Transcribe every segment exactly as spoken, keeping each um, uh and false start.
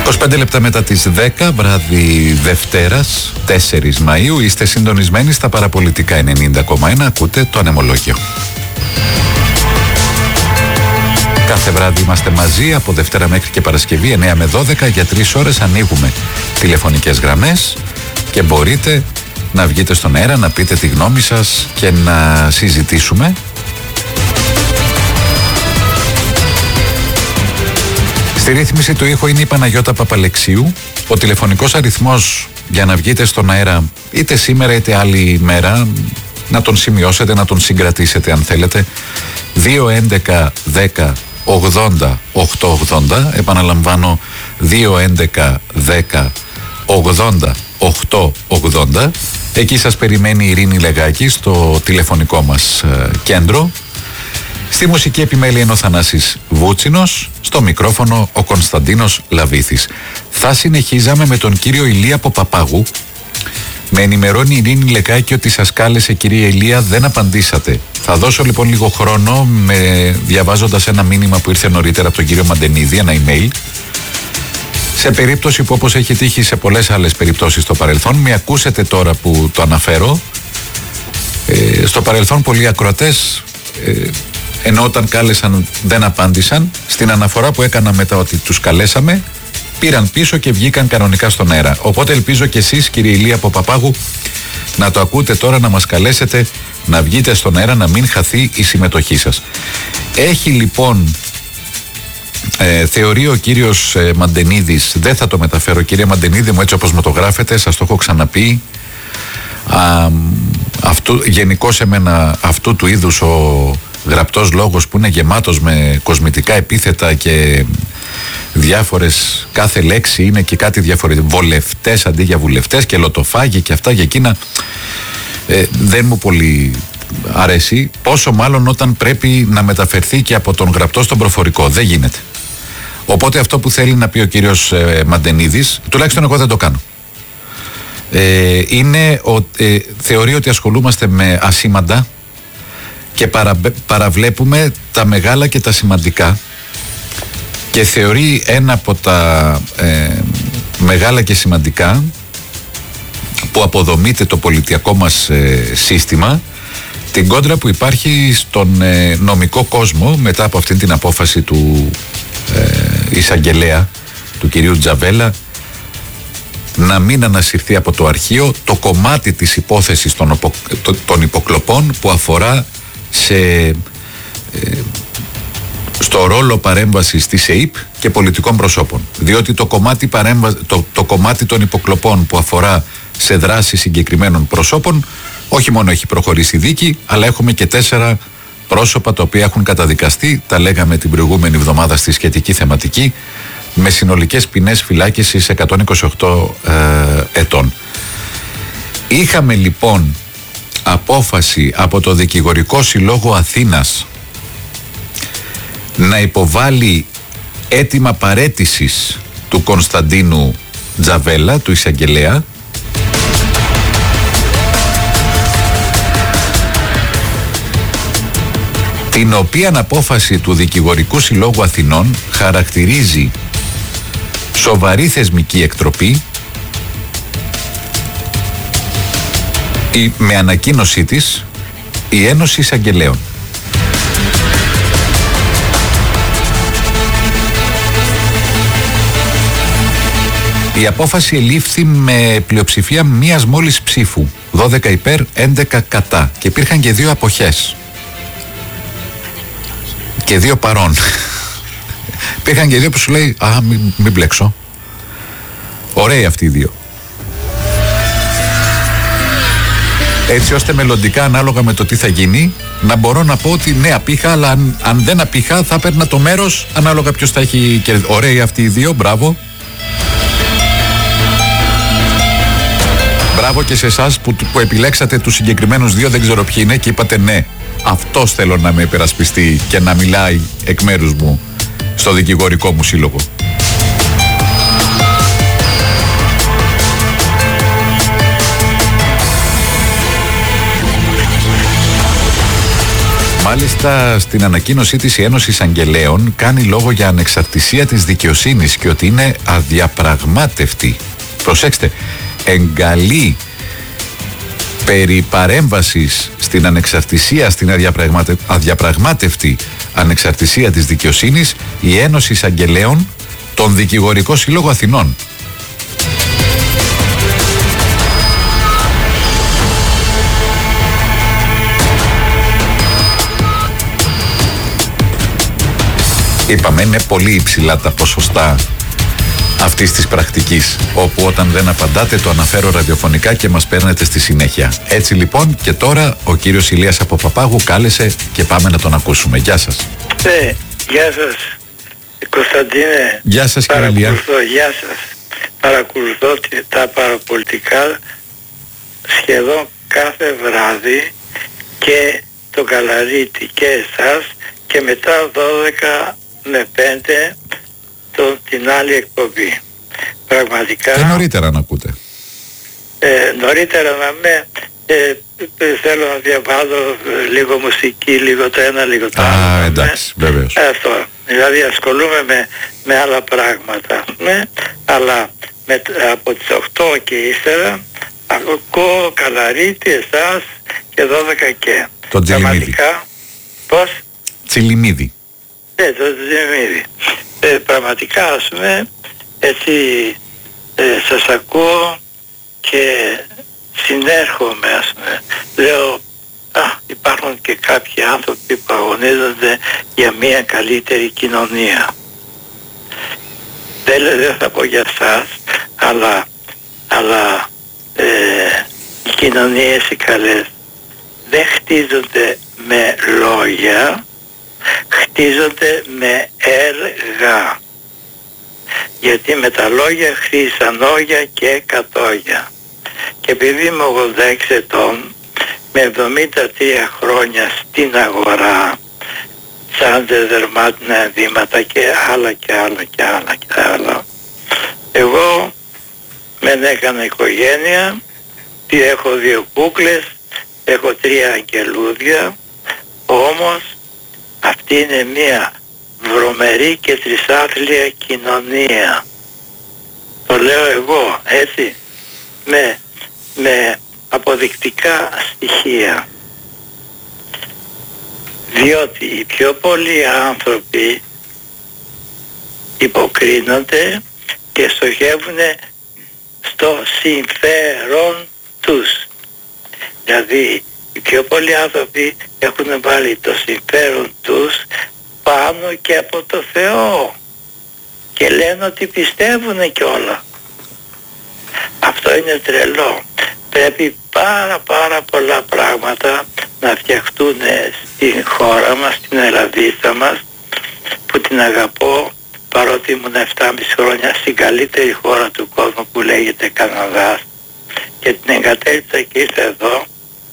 είκοσι πέντε λεπτά μετά τις δέκα, βράδυ Δευτέρας, τέσσερις Μαΐου, είστε συντονισμένοι στα παραπολιτικά ενενήντα κόμμα ένα, ακούτε το Ανεμολόγιο. Κάθε βράδυ είμαστε μαζί από Δευτέρα μέχρι και Παρασκευή, εννιά με δώδεκα, για τρεις ώρες ανοίγουμε τηλεφωνικές γραμμές και μπορείτε να βγείτε στον αέρα, να πείτε τη γνώμη σας και να συζητήσουμε. Στη ρύθμιση του ήχου είναι η Παναγιώτα Παπαλεξίου. Ο τηλεφωνικός αριθμός για να βγείτε στον αέρα είτε σήμερα είτε άλλη μέρα, να τον σημειώσετε, να τον συγκρατήσετε αν θέλετε, δύο έντεκα δέκα ογδόντα οκτακόσια ογδόντα, επαναλαμβάνω δύο έντεκα δέκα ογδόντα οκτακόσια ογδόντα. Εκεί σας περιμένει η Ειρήνη Λεγάκη στο τηλεφωνικό μας ε, κέντρο. Στη μουσική επιμέλεια είναι ο Θανάσης Βούτσινος, στο μικρόφωνο ο Κωνσταντίνος Λαβίθης. Θα συνεχίζαμε με τον κύριο Ηλία Παπαπάγου. Με ενημερώνει η Ειρήνη Λεγάκη ότι σας κάλεσε, κυρία Ηλία, δεν απαντήσατε. Θα δώσω λοιπόν λίγο χρόνο με, διαβάζοντας ένα μήνυμα που ήρθε νωρίτερα από τον κύριο Μαντενίδη, ένα email. Σε περίπτωση που, όπως έχει τύχει σε πολλές άλλες περιπτώσεις στο παρελθόν, με ακούσετε τώρα που το αναφέρω, ε, στο παρελθόν πολλοί ακροατές, ε, ενώ όταν κάλεσαν δεν απάντησαν, στην αναφορά που έκανα μετά ότι τους καλέσαμε, πήραν πίσω και βγήκαν κανονικά στον αέρα. Οπότε ελπίζω και εσείς, κύριε Ηλία Παπαπάγου, να το ακούτε τώρα, να μας καλέσετε, να βγείτε στον αέρα, να μην χαθεί η συμμετοχή σας. Έχει λοιπόν, ε, θεωρεί ο κύριος ε, Μαντενίδης, δεν θα το μεταφέρω κύριε Μαντενίδη μου έτσι όπως με το γράφετε, σας το έχω ξαναπεί, α, αυτού, γενικώς εμένα αυτού του είδους ο γραπτός λόγος που είναι γεμάτος με κοσμητικά επίθετα και διάφορες, κάθε λέξη είναι και κάτι διαφορετικό, βολευτές αντί για βουλευτές και λοτοφάγοι και αυτά και εκείνα, ε, δεν μου πολύ αρέσει, πόσο μάλλον όταν πρέπει να μεταφερθεί και από τον γραπτό στον προφορικό, δεν γίνεται. Οπότε αυτό που θέλει να πει ο κύριος ε, Μαντενίδης, τουλάχιστον εγώ δεν το κάνω, ε, είναι ο, ε, θεωρεί ότι ασχολούμαστε με ασήμαντα και παρα, παραβλέπουμε τα μεγάλα και τα σημαντικά, και θεωρεί ένα από τα ε, μεγάλα και σημαντικά που αποδομείται το πολιτιακό μας ε, σύστημα, την κόντρα που υπάρχει στον ε, νομικό κόσμο μετά από αυτήν την απόφαση του ε, εισαγγελέα, του κυρίου Τζαβέλα, να μην ανασυρθεί από το αρχείο το κομμάτι της υπόθεσης των, οπο, των υποκλοπών που αφορά σε, ε, στο ρόλο παρέμβασης της ΕΥΠ και πολιτικών προσώπων. Διότι το κομμάτι, παρέμβα, το, το κομμάτι των υποκλοπών που αφορά σε δράσεις συγκεκριμένων προσώπων, όχι μόνο έχει προχωρήσει δίκη, αλλά έχουμε και τέσσερα πρόσωπα τα οποία έχουν καταδικαστεί, τα λέγαμε την προηγούμενη εβδομάδα στη σχετική θεματική, με συνολικές ποινές φυλάκισης εκατόν είκοσι οκτώ ε, ετών. Είχαμε λοιπόν απόφαση από το Δικηγορικό Συλλόγο Αθήνας να υποβάλει αίτημα παραίτησης του Κωνσταντίνου Τζαβέλα, του εισαγγελέα, την οποία απόφαση του Δικηγορικού Συλλόγου Αθηνών χαρακτηρίζει σοβαρή θεσμική εκτροπή, η, με ανακοίνωσή της η Ένωση Εισαγγελέων. Η απόφαση ελήφθη με πλειοψηφία μίας μόλις ψήφου, δώδεκα υπέρ, έντεκα κατά, και υπήρχαν και δύο αποχές και δύο παρών. Υπήρχαν και δύο που σου λέει «Α, μην, μην μπλέξω». Ωραίοι αυτοί οι δύο. Έτσι ώστε μελλοντικά, ανάλογα με το τι θα γίνει, να μπορώ να πω ότι ναι, απήχα, αλλά αν, αν δεν απήχα θα παίρνα το μέρος ανάλογα ποιος θα έχει κερδίσει. Ωραίοι αυτοί οι δύο, μπράβο. Μπράβο και σε εσάς που, που επιλέξατε τους συγκεκριμένους δύο, δεν ξέρω ποιοι είναι, και είπατε ναι, αυτός θέλω να με υπερασπιστεί και να μιλάει εκ μέρους μου στο δικηγορικό μου σύλλογο. Μάλιστα στην ανακοίνωσή της η Ένωση Αγγελέων κάνει λόγο για ανεξαρτησία της δικαιοσύνης και ότι είναι αδιαπραγμάτευτη. Προσέξτε, εγκαλεί περί παρέμβασης στην ανεξαρτησία, στην αδιαπραγματε... αδιαπραγμάτευτη ανεξαρτησία της δικαιοσύνης η Ένωση Αγγελέων, τον Δικηγορικό Σύλλογο Αθηνών. Είπαμε, είναι πολύ υψηλά τα ποσοστά αυτής της πρακτικής, όπου όταν δεν απαντάτε το αναφέρω ραδιοφωνικά και μας παίρνετε στη συνέχεια. Έτσι λοιπόν, και τώρα ο κύριος Ηλίας από Παπάγου κάλεσε και πάμε να τον ακούσουμε. Γεια σας. Ναι, γεια σας Κωνσταντίνε. Γεια σας κύριε Ηλία. Γεια σας. Παρακολουθώ τα παραπολιτικά σχεδόν κάθε βράδυ και το Καλαρίτη και εσάς, και μετά δώδεκα με πέντε το, την άλλη εκπομπή. Πραγματικά... Και νωρίτερα να ακούτε. Ε, νωρίτερα να με... Ε, θέλω να διαβάζω λίγο μουσική, λίγο το ένα, λίγο το άλλο. Α, εντάξει, με, βεβαίως. Αυτό. Δηλαδή ασχολούμαι με, με άλλα πράγματα. Ναι, αλλά με, από τις οκτώ και ύστερα ακούω Καλαρίτη, εσάς και δώδεκα και. Το Τσιλιμίδη. Πραγματικά, πώς? Τσιλιμίδη. Ναι, το Τσιλιμίδη. Ε, πραγματικά, ας πούμε, έτσι ε, σας ακούω και συνέρχομαι, ας πούμε. Λέω, α, υπάρχουν και κάποιοι άνθρωποι που αγωνίζονται για μια καλύτερη κοινωνία. Δεν, δεν θα πω για σας, αλλά, αλλά ε, οι κοινωνίες οι καλές δεν χτίζονται με λόγια, χτίζονται με έργα. Γιατί με τα λόγια χρήσαν λόγια και εκατόγια. Και επειδή είμαι ογδόντα έξι ετών, με εβδομήντα τρία χρόνια στην αγορά, σαν δερμάτινα ενδύματα και άλλα και άλλα και άλλα και άλλα, εγώ μεν έκανα οικογένεια, έχω δύο κούκλες, έχω τρία αγγελούδια, όμως αυτή είναι μια βρωμερή και τρισάθλια κοινωνία. Το λέω εγώ, έτσι, με, με αποδεικτικά στοιχεία. Διότι οι πιο πολλοί άνθρωποι υποκρίνονται και στοχεύουν στο συμφέρον τους. Δηλαδή οι πιο πολλοί άνθρωποι έχουν βάλει το συμφέρον τους πάνω και από το Θεό και λένε ότι πιστεύουν κιόλα. Αυτό είναι τρελό. Πρέπει πάρα πάρα πολλά πράγματα να φτιαχτούν στην χώρα μας, στην Ελλαδίτσα μας, που την αγαπώ, παρότι ήμουν επτά και μισό χρόνια στην καλύτερη χώρα του κόσμου που λέγεται Καναδάς, και την εγκατέλειψα και ήρθα εδώ.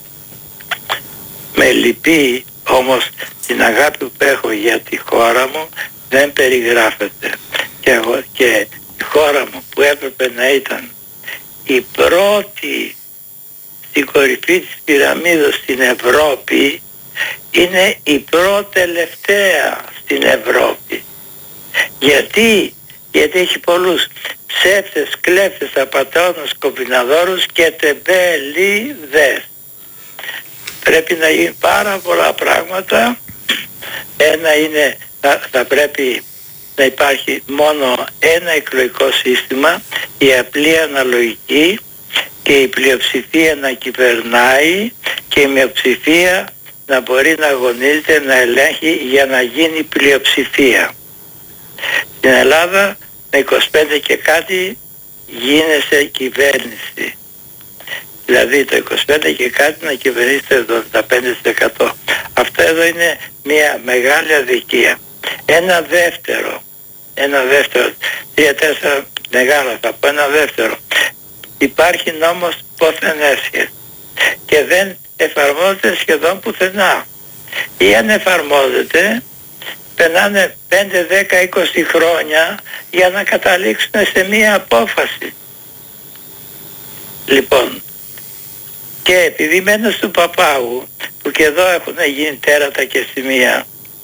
Με λυπεί, όμως την αγάπη που έχω για τη χώρα μου δεν περιγράφεται. Και, εγώ, και η χώρα μου που έπρεπε να ήταν η πρώτη στην κορυφή της πυραμίδας στην Ευρώπη, είναι η πρώτη τελευταία στην Ευρώπη. Γιατί? Γιατί έχει πολλούς ψεύτες, κλέφτες, απατεώνες, κομπιναδόρους και τεμπέληδες. Πρέπει να γίνει πάρα πολλά πράγματα. Ένα είναι, θα, θα πρέπει να υπάρχει μόνο ένα εκλογικό σύστημα, η απλή αναλογική, και η πλειοψηφία να κυβερνάει και η μειοψηφία να μπορεί να αγωνίζεται, να ελέγχει για να γίνει πλειοψηφία. Στην Ελλάδα με είκοσι πέντε και κάτι γίνεσαι κυβέρνηση. Δηλαδή το είκοσι πέντε και κάτι να κυβερνήσει το εβδομήντα πέντε τοις εκατό. Αυτό εδώ είναι μια μεγάλη αδικία. Ένα δεύτερο, ένα δεύτερο, τρία τέσσερα μεγάλα θα πω, ένα δεύτερο. Υπάρχει νόμος πόθεν έσχε και δεν εφαρμόζεται σχεδόν πουθενά. Ή αν εφαρμόζεται, περνάνε πέντε, δέκα, είκοσι χρόνια για να καταλήξουν σε μία απόφαση. Λοιπόν, και επειδή μένω του Παπάγου, που που και εδώ έχουν γίνει τέρατα και σημεία.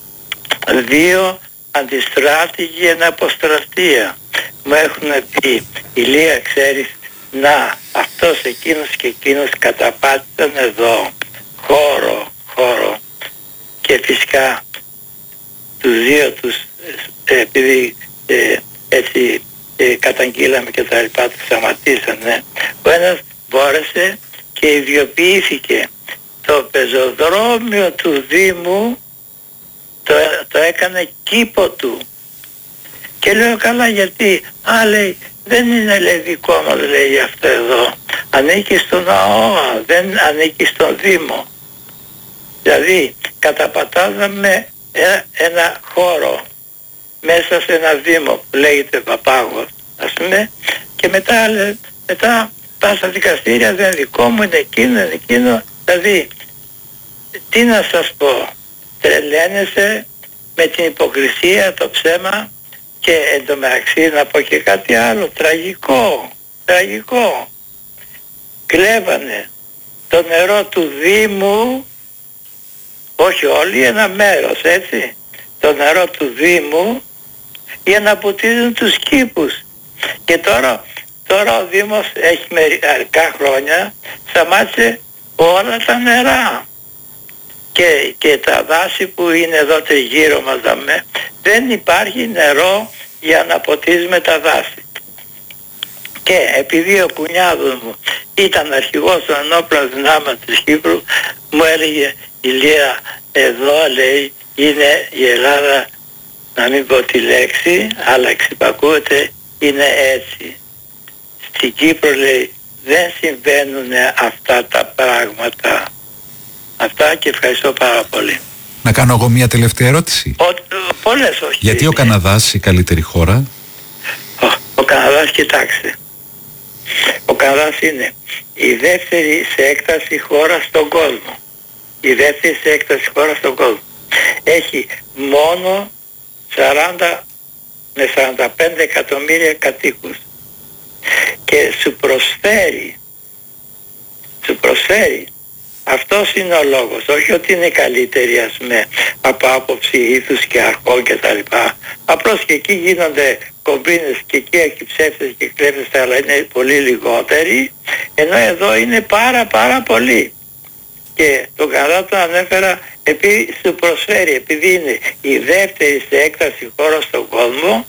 Δύο, αντιστράφτηκε ένα αποστρατεία. Μου έχουν πει, Ηλία, ξέρεις, να, αυτός, εκείνος και εκείνος καταπάτησαν εδώ. Χώρο, χώρο. Και φυσικά τους δύο τους, ε, επειδή ε, έτσι ε, καταγγείλαμε και τα λοιπά, τους σταματήσανε. Ο ένας μπόρεσε και ιδιοποιήθηκε. Το πεζοδρόμιο του Δήμου το, το έκανε κήπο του. Και λέω, καλά, γιατί? Α, λέει, δεν είναι, λέει, δικό μας, λέει, αυτό εδώ. Ανήκει στον ΑΟΑ, δεν ανήκει στον Δήμο. Δηλαδή καταπατάζαμε ένα, ένα χώρο μέσα σε ένα Δήμο που λέγεται Παπάγος, ας πούμε, και μετά, μετά πάω στα δικαστήρια, δεν είναι δικό μου, είναι εκείνο, είναι εκείνο. Δηλαδή, τι να σας πω, τρελαίνεσαι με την υποκρισία, το ψέμα. Και εντωμεταξύ να πω και κάτι άλλο, τραγικό, τραγικό. Κλέβανε το νερό του Δήμου, όχι όλοι, ένα μέρος, έτσι, το νερό του Δήμου, για να ποτίζουν τους κήπους. Και τώρα, τώρα ο Δήμος έχει μερικά χρόνια, σταμάτησε όλα τα νερά. Και, και τα δάση που είναι εδώ τριγύρω μας, δαμε, δεν υπάρχει νερό για να ποτίζουμε τα δάση. Και επειδή ο κουνιάδος μου ήταν αρχηγός των ενόπλων δυνάμεων της Κύπρου, μου έλεγε, Ηλία, εδώ, λέει, είναι η Ελλάδα, να μην πω τη λέξη, αλλά εξυπακούεται, είναι έτσι. Στην Κύπρο, λέει, δεν συμβαίνουν αυτά τα πράγματα. Αυτά και ευχαριστώ πάρα πολύ. Να κάνω εγώ μια τελευταία ερώτηση. Ο, πολλές όχι. Γιατί ο Καναδάς η καλύτερη χώρα? Ο, ο Καναδάς, κοιτάξτε. Ο Καναδάς είναι η δεύτερη σε έκταση χώρα στον κόσμο. Η δεύτερη σε έκταση χώρα στον κόσμο. Έχει μόνο σαράντα με σαράντα πέντε εκατομμύρια κατοίκους. Και σου προσφέρει, σου προσφέρει, αυτός είναι ο λόγος, όχι ότι είναι καλύτερη, ας πούμε, από άποψη ήθους και αρχών και τα λοιπά. Απλώς και εκεί γίνονται κομπίνες και εκεί έχει ψεύτες και κλέφτες, αλλά είναι πολύ λιγότεροι, ενώ εδώ είναι πάρα πάρα πολύ. Και τον Καναδά τον ανέφερα επειδή σου προσφέρει, επειδή είναι η δεύτερη σε έκταση χώρα στον κόσμο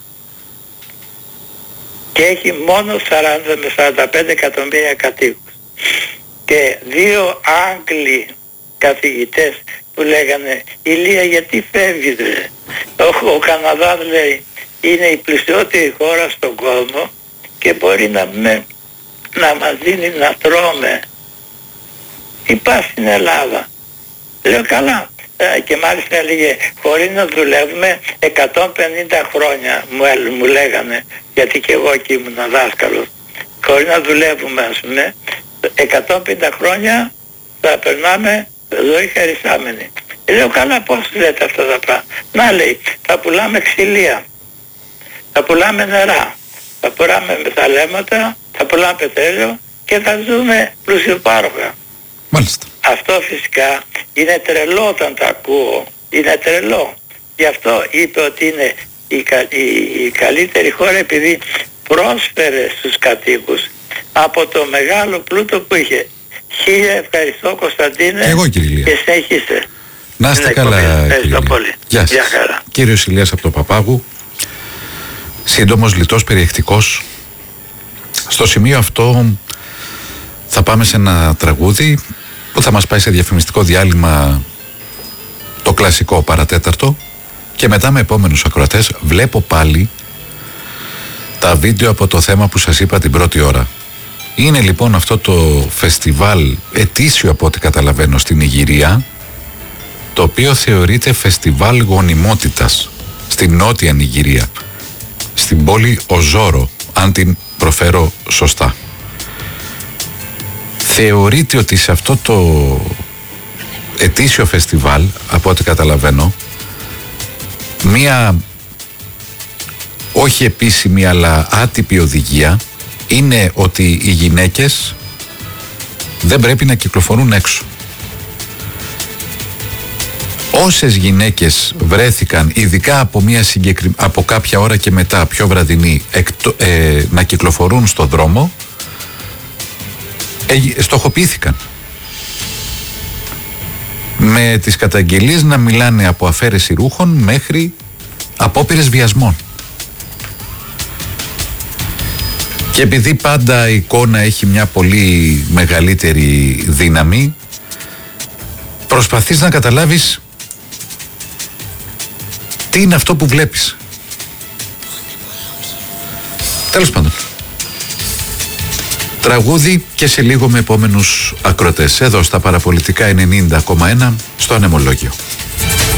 και έχει μόνο σαράντα με σαράντα πέντε εκατομμύρια κατοίκους. Και δύο Άγγλοι καθηγητές που λέγανε, Ηλία, γιατί φεύγεις, ρε? Ο, ο Καναδάς, λέει, είναι η πλουσιότερη χώρα στον κόσμο και μπορεί να, με, να μας δίνει να τρώμε. Τι πας στην Ελλάδα? Λέω, καλά. Ε, και μάλιστα έλεγε, χωρίς να δουλεύουμε εκατόν πενήντα χρόνια, μου, μου λέγανε, γιατί και εγώ εκεί ήμουν δάσκαλος, χωρίς να δουλεύουμε, ας πούμε, εκατόν πενήντα χρόνια θα περνάμε ζωή χαρισάμενη. Λέω, καλά, πώς λέτε αυτά τα πράγματα? Να, λέει, θα πουλάμε ξυλία, θα πουλάμε νερά, θα πουλάμε μεταλλεύματα, θα πουλάμε πετρέλαιο και θα ζούμε πλουσιοπάροχα. Μάλιστα. Αυτό φυσικά είναι τρελό όταν το ακούω, είναι τρελό. Γι' αυτό είπε ότι είναι η, κα, η, η καλύτερη χώρα επειδή πρόσφερε στους κατοίκους από το μεγάλο πλούτο που είχε. Χίλια ευχαριστώ, Κωνσταντίνε. Εγώ, κύριε Ηλία. Και συνέχισε. Να είστε καλά, ευχαριστώ πολύ. Γεια σας. Γεια χαρά. Κύριος Ηλίας από το Παπάγου, σύντομος, λιτός, περιεκτικός. Στο σημείο αυτό θα πάμε σε ένα τραγούδι που θα μας πάει σε διαφημιστικό διάλειμμα, το κλασικό παρατέταρτο, και μετά με επόμενους ακροατές. Βλέπω πάλι τα βίντεο από το θέμα που σας είπα την πρώτη ώρα. Είναι λοιπόν αυτό το φεστιβάλ ετήσιο, από ό,τι καταλαβαίνω, στην Νιγηρία, το οποίο θεωρείται φεστιβάλ γονιμότητας στην νότια Νιγηρία, στην πόλη Οζόρο, αν την προφέρω σωστά. Θεωρείται ότι σε αυτό το ετήσιο φεστιβάλ, από ό,τι καταλαβαίνω, μία όχι επίσημη αλλά άτυπη οδηγία είναι ότι οι γυναίκες δεν πρέπει να κυκλοφορούν έξω. Όσες γυναίκες βρέθηκαν, ειδικά από, μια συγκεκρι... από κάποια ώρα και μετά, πιο βραδινή, εκτο... ε, να κυκλοφορούν στο δρόμο, ε, στοχοποιήθηκαν. Με τις καταγγελίες να μιλάνε από αφαίρεση ρούχων μέχρι απόπειρες βιασμών. Και επειδή πάντα η εικόνα έχει μια πολύ μεγαλύτερη δύναμη, προσπαθείς να καταλάβεις τι είναι αυτό που βλέπεις. Τέλος πάντων, τραγούδι και σε λίγο με επόμενους ακροτές εδώ στα Παραπολιτικά ενενήντα κόμμα ένα στο Ανεμολόγιο.